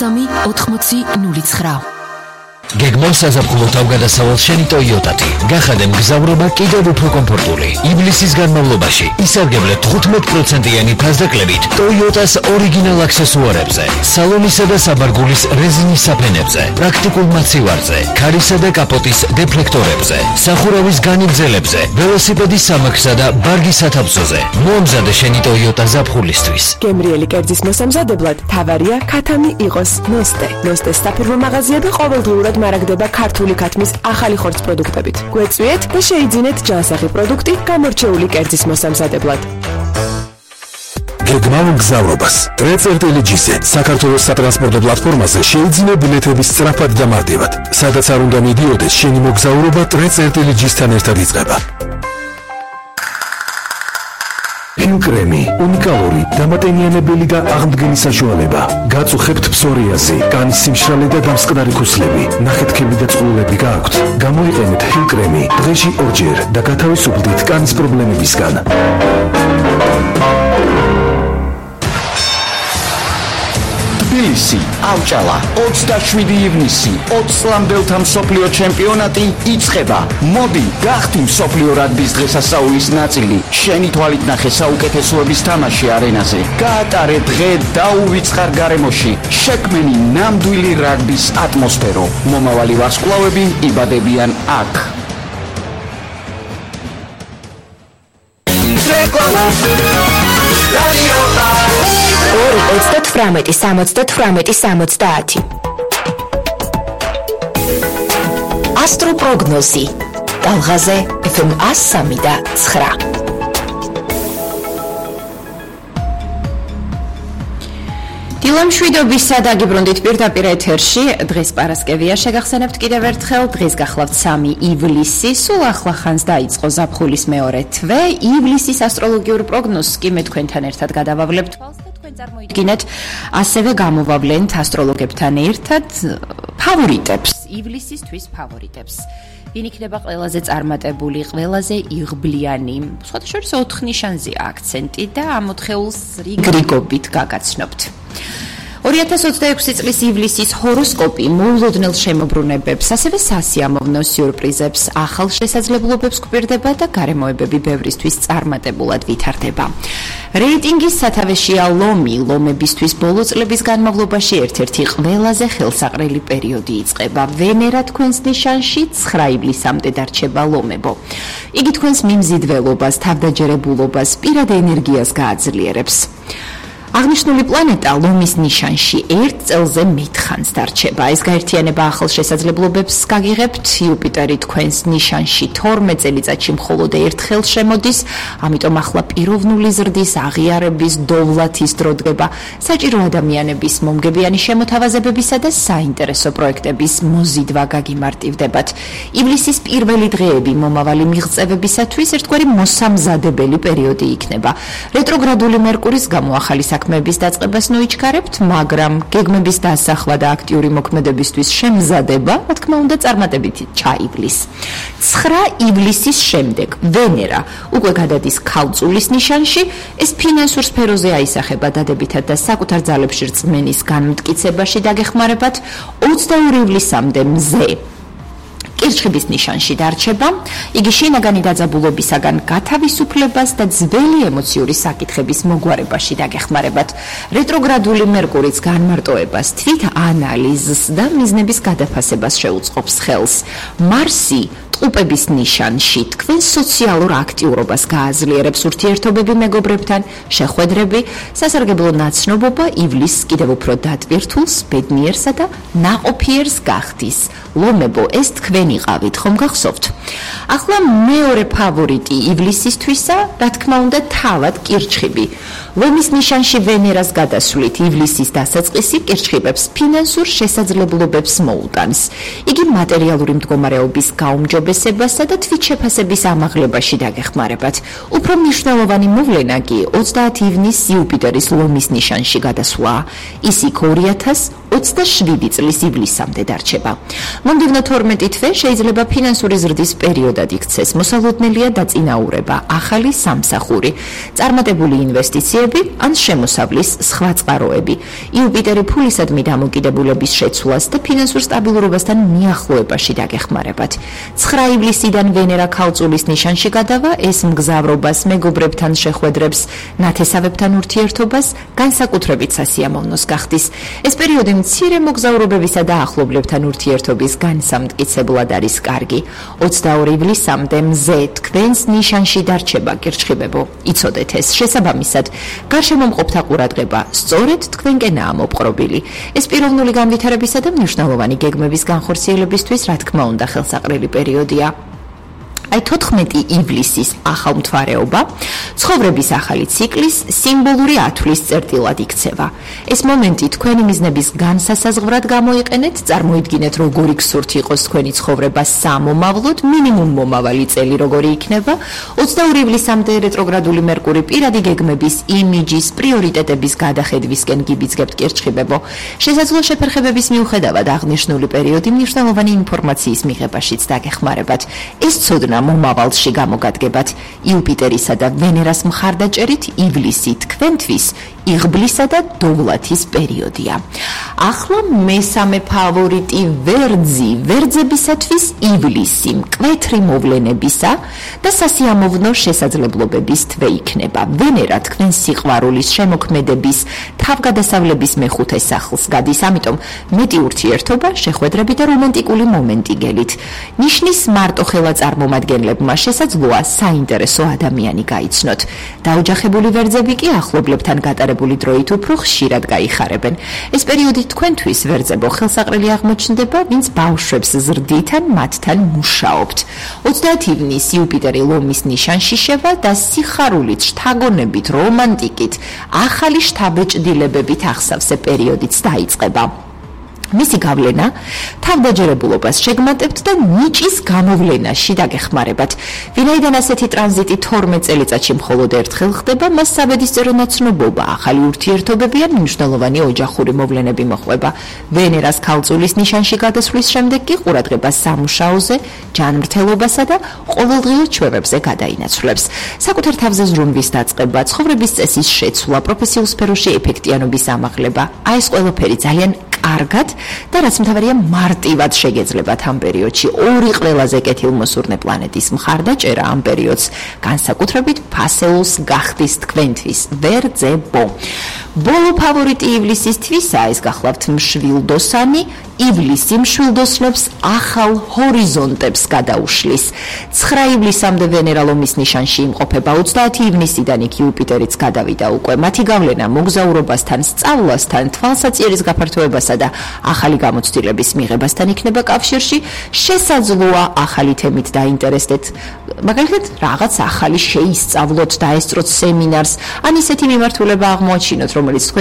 03 გეგმავს საზაფხულო თავგადასავალ შენი ტოიოტათი. გახადე მგზავრობა კიდევ უფრო კომფორტული. ივლისის განმავლობაში ისარგებლეთ 15%-იანი ფასდაკლებით ტოიოტას ორიგინალ აქსესუარებზე, სალონისა და საბარგულის რეზინის საფენებზე, პრაქტიკულ მაცივარზე, ქარისა და კაპოტის დეფლექტორებზე, სახურავის განივძელებზე, ველოსიპედის სამაგსა და ბარგის სათავსოზე. მოამზადე შენი ტოიოტა ზაფხულისთვის. გემრიელი კერძის მოსამზადებლად თავარია ქათამი იყოს ნოსტე. ნოსტეს საფირმო მაღაზია და ყოველდღიურად მარაგდება ქართული ქათმის ახალი ხორცს პროდუქტებით. გვეწვიეთ და შეიძინეთ ჯანსაღი პროდუქტი გამორჩეული კერძის მოსამზადებლად. გეგმავ მგზავრობას. ტრეწერტელეჯისე საქართველოს სატრანსპორტო პლატფორმაზე შეიძინე ბილეთების სწრაფად და მარტივად. სადაც არ უნდა მიდიოდეს, შენი მოგზაურობა ტრეწერტელეჯისთან ერთად იწყება. Pilkremi, უნიკალური, დამატენიანებელი და აღმდგენი საშუალება. გაწუხებთ ფსორიაზი, კანის სიმშრალე და დამსკნარი ქუსლები. ნახეთქები და წყლულები გააქვთ. გამოიყენეთ Pilkremi დღეში ორჯერ და გათავისუფლდით კანის პრობლემებისგან. თბილისი, ავჭალა, 27 ივნისი, 20 ლამდელთა მსოფლიო ჩემპიონატი იწყება. მოდი, გახდი მსოფლიო რაგბის დღესასწაულის ნაწილი. შენი თვალით ნახე საუკეთესოების თამაში არენაზე. გაატარე დღე დაუვიწყარ გარემოში. შექმენი ნამდვილი რაგბის ატმოსფერო. მომავალი ვარსკვლავები იბადებიან აქ. ასტროპროგნოზი ტალღაზე FM 103.9. დილამშვიდობისა და გიბრუნდით პირდაპირ ეთერში. დღეს პარასკევია, შეგახსენებთ კიდევ ერთხელ, დღეს გახლავთ 3 ივლისი, სულ ახლახანს დაიწყო ზაფხულის მეორე თვე. ივლისის ასტროლოგიურ პროგნოზს კი მე თქვენთან ერთად გადავავლებთ თვალს და თქვენ წარმოიდგინეთ ასევე გამოვავლენთ ასტროლოგებთან ერთად ფავორიტებს, ივლისისთვის ფავორიტებს. ვინ იქნება ყველაზე წარმატებული, ყველაზე იღბლიანი, სხვადასხვა 4 ნიშანზეა აქცენტი და ამ 4-ს რიგრიგობით გაგაცნობთ. 2026 წლის ივლისის ჰოროსკოპი მოულოდნელ შემოbrunებებს, ასევე სასიამოვნო სიურპრიზებს, ახალ შესაძლებლობებს გვპირდება და გარემოებები ბევრისთვის წარმატებულად ვითარდება. რეიტინგის სათავეშია ლომი. ლომებისთვის ბოლო წლების განმავლობაში ერთ-ერთი ყველაზე ხელსაყრელი პერიოდი იწყება. ვენერა თქვენს ნიშანში 9 ივლისამდე დარჩება ლომებო. იგი თქვენს მიმზიდველობას, თავდაჯერებულობას, პირად ენერგიას გააძლიერებს. აღნიშნული პლანეტა ლომის ნიშანში 1 წელზე მეტხანს დარჩება. ეს გაერთიანება ახალ შესაძლებლობებს გაგიღებთ. იუპიტერი თქვენს ნიშანში 12 წელიწადში მხოლოდ ერთხელ შემოდის, ამიტომ ახლა პიროვნული ზრდის, აღიარების, დოვლათის დრო დგება. საჭირო ადამიანების მომგებიანი შემოთავაზებებისა და საინტერესო პროექტების მოზიდვა გაგიმარტივდებათ. ივლისის პირველი დღეები მომავალი მიღწევებისათვის ერთგვარი მოსამზადებელი პერიოდი იქნება. რეტროგრადული მერკურის გამო ახალი საქმეების დაწყებას ნოიჩქარებთ, მაგრამ გეგმების დასახვა და აქტიური მოქმედებისთვის შემზადება, რა თქმა უნდა, წარმატებით ჩაივლის. 9 ივლისის შემდეგ ვენერა უკვე გადადის ქალწულის ნიშანში, ეს ფინანსურ სფეროზე აისახება დადებითად და საკუთარ ძალებში რწმენის განმტკიცებაში დაგეხმარებათ. 22 ივლისამდე მზე კირჩხიბის ნიშანში დარჩება. იგი შინაგანი დაძაბულობისაგან გათავისუფლებას და ძველი ემოციური საკითხების მოგვარებაში დაგეხმარებათ. რეტროგრადული მერკურიც განმარტოებას, თვით ანალიზს და მიზნების გადაფასებას შეუწყობს ხელს. მარსი ტყუპების ნიშანში თქვენ სოციალურ აქტიურობას გააძლიერებს, ურთიერთობები მეგობრებთან, შეხვედრები, სასარგებლო ნაცნობობა ივლისს კიდევ უფრო დატვირთულს, ბედნიერსა და ნაყოფიერს გახდის. ლომებო, ეს თქვენ იყავით, ხომ გახსოვთ? ახლა მეორე ფავორიტი ივლისისთვისა, რა თქმა უნდა, თავად კირჩხიბი. ლომის ნიშანში ვენერას გადასვლით ივლისის დასაწყისი კირჩხიბებს ფინანსურ შესაძლებლობებს მოუტანს. იგი მატერიალური მდგომარეობის გაუმჯობესებასა და თვითშეფასების ამაღლებაში დაგეხმარებათ. უფრო მნიშვნელოვანი მოვლენა კი 30 ივნისს იუპიტერის ლომის ნიშანში გადასვლაა. ის იქ 27 წლის ივლისამდე დარჩება. მომდევნო 12 თვე შეიძლება ფინანსური ზრდის პერიოდად იქცეს. მოსალოდნელია დაწინაურება, ახალი სამსახური, წარმატებული ინვესტიციები ან შემოსავლის სხვა წყაროები. იუპიტერი ფულისადმი დამოკიდებულების შეცვლას და ფინანსურ სტაბილურობასთან მიახლოებაში დაგეხმარებათ. 9 ივლისიდან ვენერა ქალწულის ნიშანში გადავა, ეს მგზავრობას, მეგობრებთან შეხვედრებს, ნათესავებთან ურთიერთობას, განსაკუთრებით სასიამოვნოს გახდის. ეს პერიოდი მცირე მოგზაურობებისა და ახლობლებთან ურთიერთობის განსამტკიცებლად არის კარგი. 22 ივლისამდე მზე თქვენს ნიშანში დარჩება, კირჩხიბებო. იცოდეთ ეს, შესაბამისად, გარშემო მყოფთა ყურადღება სწორედ თქვენკენაა მოპყრობილი. ეს პიროვნული განვითარებისა და მნიშვნელოვანი გეგმების განხორციელებისთვის, რა თქმა უნდა, ხელსაყრელი პერიოდია. აი 14 ივლისის ახალმთვარეობა ცხოვრების ახალი ციკლის სიმბოლური ათვლის წერტილად იქცევა. ეს მომენტი თქვენი მიზნების განსასაზღვრად გამოიყენეთ, წარმოიდგინეთ როგორი გსურთ იყოს თქვენი ცხოვრება სამომავლოდ, მინიმუმ მომავალი წელი როგორი იქნება. 22 ივლისამდე რეტროგრადული მერკური პირადი გეგმების, იმიჯის, პრიორიტეტების გადახედვისკენ გიბიძგებთ, კირჩხიბებო. შესაძლო შეფერხებების მიუხედავად აღნიშნული პერიოდი მნიშვნელოვანი ინფორმაციის მიღებაშიც დაგეხმარებათ. ეს ცოდნა მომავალში გამოგადგებათ. იუპიტერისა და ვენერას მხარდაჭერით ივლისი თქვენთვის იღბლისა და დოვლათის პერიოდია. ახლა მესამე ფავორიტი ვერძებისათვის ივლისი მკვეთრი მოვლენებისა და სასიამოვნო შესაძლებლობების თვე იქნება. ვენერა თქვენ სიყვარულის, შემოქმედების, თავგადასავლების მეხუთე სახლს გადის, ამიტომ მეტი ურთიერთობა, შეხვედრები და რომანტიკული მომენტი გელით. ნიშნის მარტოხელა წარმომადგენლებმა შესაძლოა საინტერესო ადამიანი გაიცნოთ. დაოჯახებული ვერძები კი ახლობლებთან გატარებული დროით უფრო ხშირად გაიხარებენ. ეს პერიოდი თქვენთვის ვერძებო ხელსაყრელი აღმოჩნდება, ვინც ბავშვებს ზრდით ან მათთან მუშაობთ. 30 ივნისი იუპიტერი ლომის ნიშანში შევა და სიხარულით, შთაგონებით, რომანტიკით, ახალი შთაბეჭდილებებით ახსავსე პერიოდიც დაიწყება. მისი გავლენა თავდაჯერებულობას შეგმატებთ და ნიჭის გამოვლენაში დაგეხმარებათ. ვინაიდან ასეთი ტრანზიტი 12 წელიწადში მხოლოდ ერთხელ ხდება, მას საბედისწერო ნაცნობობა, ახალი ურთიერთობები ან მნიშვნელოვანი ოჯახური მოვლენები მოჰყვება. ვენერას ქალწულის ნიშანში გადასვლის შემდეგ კი ყურადღება სამუშაოზე, ჯანმრთელობასა და ყოველდღიურ ჩვევებზე გადაინაცვლებს. საკუთარ თავზე ზრუნვის დაწყება, ცხოვრების წესის შეცვლა, პროფესიულ სფეროში ეფექტიანობის ამაღლება, აი ეს ყველაფერი ძალიან კარგად და რაც მთავარია მარტივად შეგეძლებათ ამ პერიოდში. ორი ყველაზე კეთილმოსურნე პლანეტის მხარდაჭერა ამ პერიოდს განსაკუთრებით ფასეულს გახდის თქვენთვის. ვერძებო. ბოლო ფავორიტი ივლისისთვისა ეს გახლავთ მშვილდოსანი. ივლისი მშვილდოსნებს ახალ ჰორიზონტებს გადაუშლის. 9 ივლისამდე ვენერა ლომის ნიშანში იმყოფება, 30 ივნისიდან იქ იუპიტერიც გადავიდა უკვე. მათი გავლენა მოგზაურობასთან, სწავლასთან, თვალსაწიერის გაფართოებასა და ახალი გამოცდილების მიღებასთან იქნება კავშირში. შესაძლოა ახალი თემით დაინტერესდეთ, მაგალითად რაღაც ახალი შეისწავლოთ, დაესწროთ სემინარს, ან ისეთი მიმართულება აღმოაჩინოთ, რომელიც